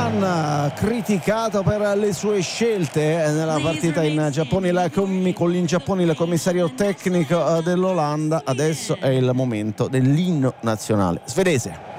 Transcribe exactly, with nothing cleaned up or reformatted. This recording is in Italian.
Zidane, criticato per le sue scelte nella partita in Giappone, la com- con il Giappone il commissario tecnico dell'Olanda. Adesso è il momento dell'inno nazionale svedese.